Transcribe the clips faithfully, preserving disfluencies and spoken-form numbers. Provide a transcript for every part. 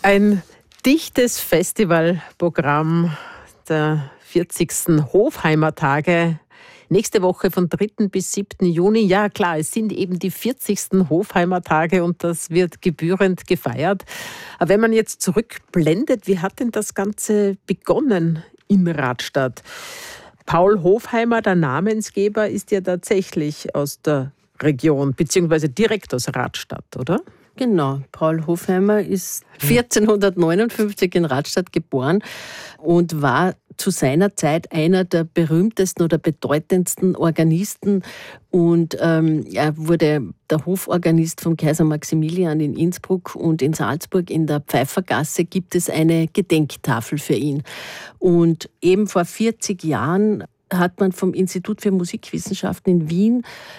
Ein dichtes Festivalprogramm der vierzigsten Hofheimer-Tage. Nächste Woche von dritten bis siebten Juni. Ja klar, es sind eben die vierzigsten Hofheimer-Tage und das wird gebührend gefeiert. Aber wenn man jetzt zurückblendet, wie hat denn das Ganze begonnen in Radstadt? Paul Hofheimer, der Namensgeber, ist ja tatsächlich aus der Region, beziehungsweise direkt aus Radstadt, oder? Genau, Paul Hofheimer ist vierzehnhundertneunundfünfzig in Radstadt geboren und war zu seiner Zeit einer der berühmtesten oder bedeutendsten Organisten. Und ähm, er wurde der Hoforganist von Kaiser Maximilian in Innsbruck, und in Salzburg in der Pfeiffergasse gibt es eine Gedenktafel für ihn. Und eben vor vierzig Jahren hat man vom Institut für Musikwissenschaften in Wien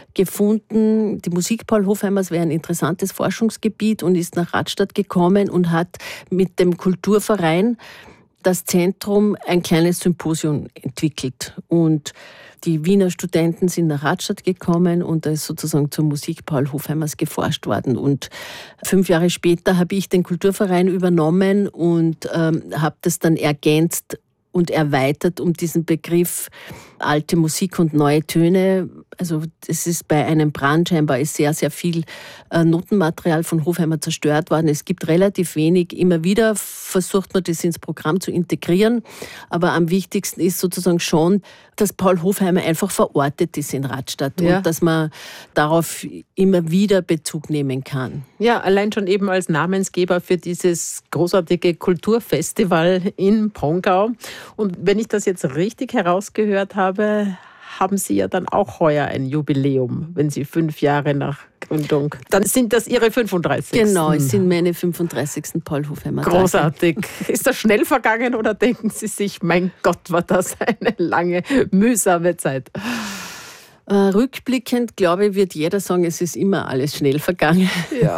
gefunden, die Musik Paul Hofheimers wäre ein interessantes Forschungsgebiet, und ist nach Radstadt gekommen und hat mit dem Kulturverein das Zentrum ein kleines Symposium entwickelt. Und die Wiener Studenten sind nach Radstadt gekommen und da ist sozusagen zur Musik Paul Hofheimers geforscht worden. Und fünf Jahre später habe ich den Kulturverein übernommen und ähm, habe das dann ergänzt und erweitert um diesen Begriff alte Musik und neue Töne. Also es ist bei einem Brand scheinbar ist sehr, sehr viel Notenmaterial von Hofheimer zerstört worden. Es gibt relativ wenig. Immer wieder versucht man, das ins Programm zu integrieren. Aber am wichtigsten ist sozusagen schon, dass Paul Hofheimer einfach verortet ist in Radstadt, ja, und dass man darauf immer wieder Bezug nehmen kann. Ja, allein schon eben als Namensgeber für dieses großartige Kulturfestival in Pongau. Und wenn ich das jetzt richtig herausgehört habe, haben Sie ja dann auch heuer ein Jubiläum, wenn Sie fünf Jahre nach Gründung. Dann sind das Ihre fünfunddreißigsten Genau, es sind meine fünfunddreißigsten Paul Hofheimer Tage. Großartig. Ist das schnell vergangen oder denken Sie sich, mein Gott, war das eine lange, mühsame Zeit? Äh, rückblickend, glaube ich, wird jeder sagen, es ist immer alles schnell vergangen. Ja.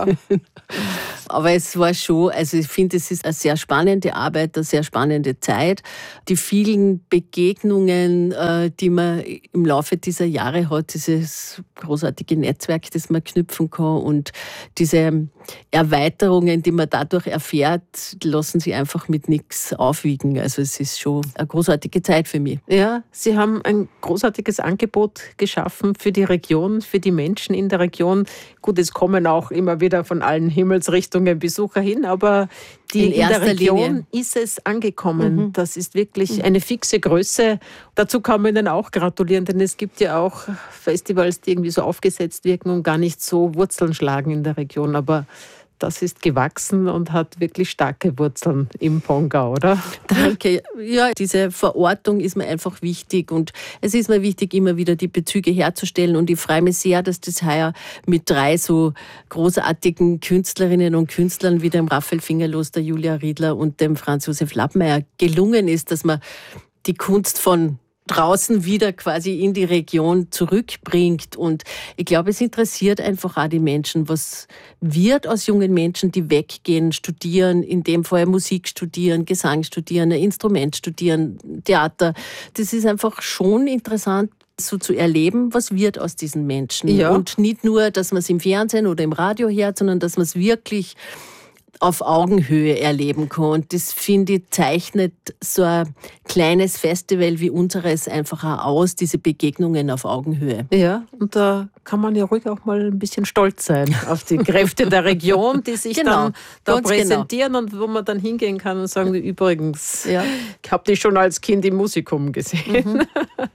Aber es war schon, also ich finde, es ist eine sehr spannende Arbeit, eine sehr spannende Zeit. Die vielen Begegnungen, die man im Laufe dieser Jahre hat, dieses großartige Netzwerk, das man knüpfen kann, und diese Erweiterungen, die man dadurch erfährt, lassen sich einfach mit nichts aufwiegen. Also es ist schon eine großartige Zeit für mich. Ja, Sie haben ein großartiges Angebot geschaffen für die Region, für die Menschen in der Region. Gut, es kommen auch immer wieder von allen Himmelsrichtungen Besucher hin, aber die in, in der Region Linie. Ist es angekommen. Mhm. Das ist wirklich eine fixe Größe. Dazu kann man Ihnen auch gratulieren, denn es gibt ja auch Festivals, die irgendwie so aufgesetzt wirken und gar nicht so Wurzeln schlagen in der Region, aber das ist gewachsen und hat wirklich starke Wurzeln im Pongau, oder? Danke. Ja, diese Verortung ist mir einfach wichtig, und es ist mir wichtig, immer wieder die Bezüge herzustellen, und ich freue mich sehr, dass das heuer mit drei so großartigen Künstlerinnen und Künstlern wie dem Raphael Fingerlos, der Julia Riedler und dem Franz Josef Lappmeier gelungen ist, dass man die Kunst von draußen wieder quasi in die Region zurückbringt. Und ich glaube, es interessiert einfach auch die Menschen. Was wird aus jungen Menschen, die weggehen, studieren, in dem Fall Musik studieren, Gesang studieren, ein Instrument studieren, Theater. Das ist einfach schon interessant, so zu erleben, was wird aus diesen Menschen. Ja. Und nicht nur, dass man es im Fernsehen oder im Radio hört, sondern dass man es wirklich auf Augenhöhe erleben kann. Und das, finde ich, zeichnet so ein kleines Festival wie unseres einfach auch aus, diese Begegnungen auf Augenhöhe. Ja, und da kann man ja ruhig auch mal ein bisschen stolz sein auf die Kräfte der Region, die sich genau, dann da präsentieren, genau, und wo man dann hingehen kann und sagen, übrigens, ja, ich habe dich schon als Kind im Musikum gesehen. Mhm.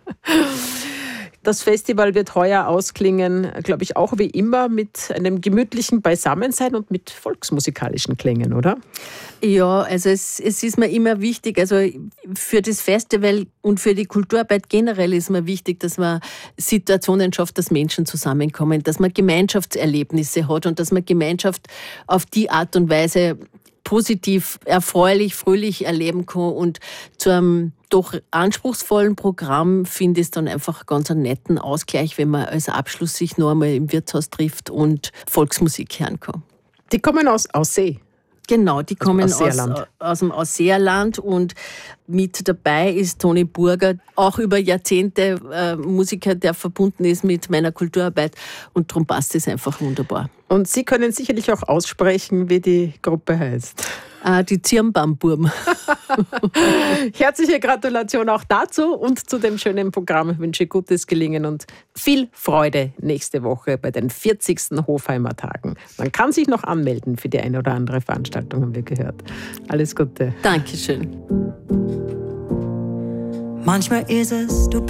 Das Festival wird heuer ausklingen, glaube ich, auch wie immer mit einem gemütlichen Beisammensein und mit volksmusikalischen Klängen, oder? Ja, also es, es ist mir immer wichtig, also für das Festival und für die Kulturarbeit generell ist mir wichtig, dass man Situationen schafft, dass Menschen zusammenkommen, dass man Gemeinschaftserlebnisse hat und dass man Gemeinschaft auf die Art und Weise positiv, erfreulich, fröhlich erleben kann. Und zu einem doch anspruchsvollen Programm finde ich es dann einfach ganz einen netten Ausgleich, wenn man als Abschluss sich noch einmal im Wirtshaus trifft und Volksmusik hören kann. Die kommen aus Aussee. Genau, die kommen aus, aus, aus dem Ausseerland, und mit dabei ist Toni Burger, auch über Jahrzehnte äh, Musiker, der verbunden ist mit meiner Kulturarbeit, und darum passt es einfach wunderbar. Und Sie können sicherlich auch aussprechen, wie die Gruppe heißt. Ah, die Zirnbaumburm. Herzliche Gratulation auch dazu und zu dem schönen Programm. Ich wünsche gutes Gelingen und viel Freude nächste Woche bei den vierzigsten Hofheimer Tagen. Man kann sich noch anmelden für die eine oder andere Veranstaltung, haben wir gehört. Alles Gute. Dankeschön. Manchmal ist es, du